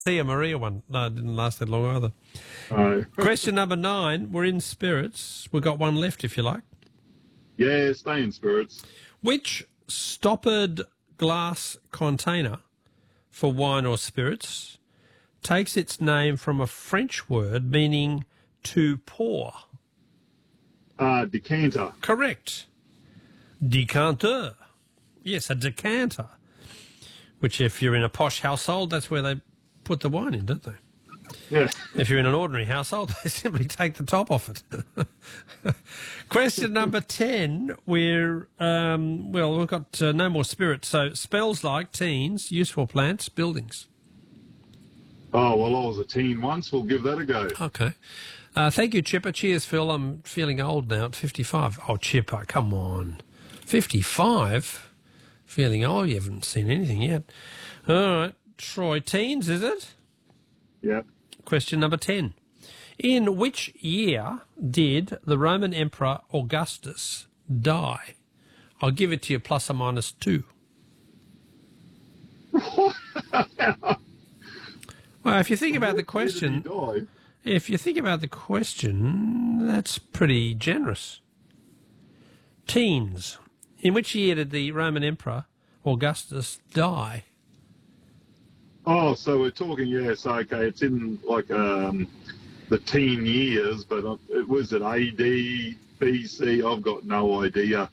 Tia Maria one. No, it didn't last that long either. No. Question number 9. We're in spirits. We've got one left if you like. Yeah, stay in spirits. Which stoppered glass container for wine or spirits takes its name from a French word meaning to pour? Decanter. Correct. Decanter. Yes, a decanter. Which, if you're in a posh household, that's where they put the wine in, don't they? Yeah. If you're in an ordinary household, they simply take the top off it. Question number 10. We've got no more spirits. So, spells like, teens, useful plants, buildings. Oh, well, I was a teen once. We'll give that a go. Okay. Thank you, Chipper. Cheers, Phil. I'm feeling old now at 55. Oh, Chipper, come on. 55? Feeling old? You haven't seen anything yet. All right. Troy, teens, is it? Yep. Question number 10. In which year did the Roman Emperor Augustus die? I'll give it to you plus or minus 2. Well, if you think about the question, that's pretty generous. Teens. In which year did the Roman Emperor Augustus die? Oh, so we're talking, yes, okay, it's in like the teen years, but it was at AD, BC, I've got no idea.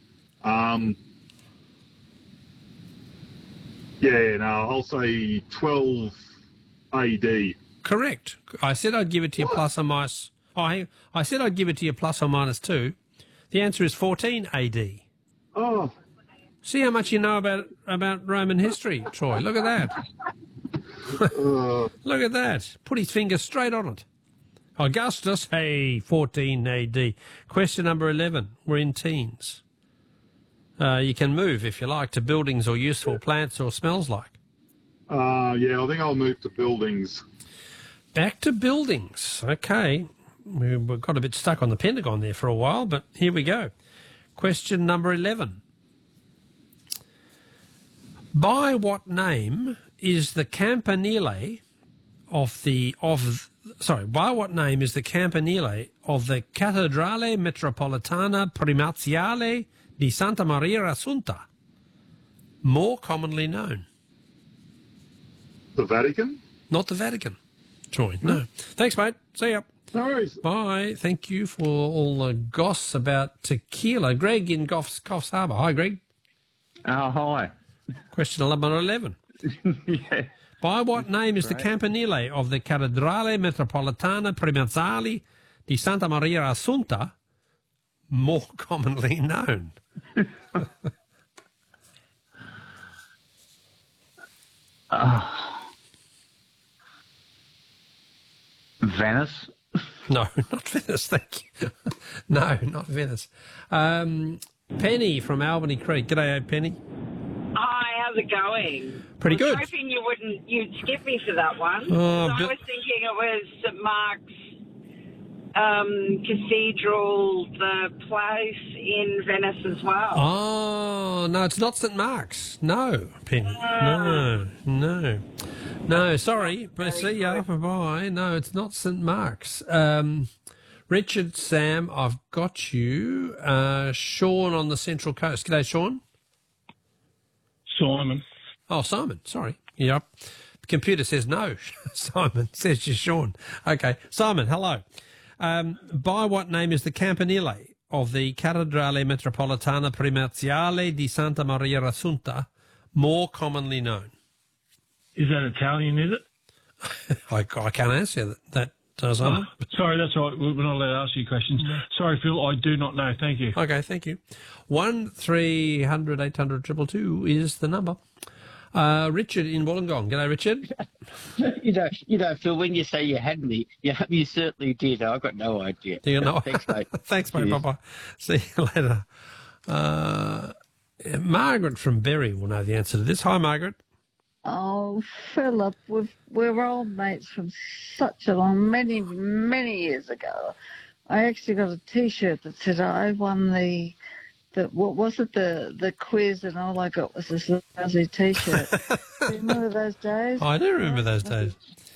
I'll say 12 AD. Correct. I said I'd give it to you plus or minus. I said I'd give it to you plus or minus 2. The answer is 14 AD. Oh. See how much you know about Roman history, Troy. Look at that. Look at that. Put his finger straight on it. Augustus, 14 AD. Question number 11. We're in teens. You can move, if you like, to buildings or useful plants or smells like. I think I'll move to buildings. Back to buildings. Okay. We got a bit stuck on the Pentagon there for a while, but here we go. Question number 11. By what name is the campanile by what name is the campanile of the Cattedrale Metropolitana Primaziale di Santa Maria Assunta more commonly known? The Vatican? Not the Vatican, Troy. No. Thanks, mate. See ya. No worries. Bye. Thank you for all the goss about tequila. Greg in Coffs Harbour. Hi, Greg. Oh, hi. Question 11. Yeah. By what name is the campanile of the Cattedrale Metropolitana Primaziale di Santa Maria Assunta more commonly known? Venice? No, not Venice, thank you. No, not Venice. Penny from Albany Creek. G'day, Penny. Hi, how's it going? Pretty good. I was hoping you'd skip me for that one. Oh, I was thinking it was St Mark's Cathedral, the place in Venice as well. Oh, no, it's not St Mark's. No, Penny. No, sorry. See ya. Bye-bye. No, it's not St Mark's. Richard, Sam, I've got you. Sean on the Central Coast. G'day, Sean. Simon. Oh, Simon. Sorry. Yep. The computer says no. Simon says you're Sean. Okay. Simon, hello. By what name is the campanile of the Cattedrale Metropolitana Primaziale di Santa Maria Assunta more commonly known? Is that Italian, is it? I can't answer that, Simon. Sorry, that's all right. We're not allowed to ask you questions. Sorry, Phil, I do not know. Thank you. Okay, thank you. 1-300-800-222 is the number. Richard in Wollongong. G'day, Richard. You know, Phil, when you say you had me, you certainly did. I've got no idea. Do you know? Thanks, mate. Thanks, mate. Bye-bye. See you later. Margaret from Berry will know the answer to this. Hi, Margaret. Oh, Philip, we're old mates from such a many years ago. I actually got a T-shirt that said I won the quiz, and all I got was this lousy T-shirt. Do you remember those days? I do remember those days.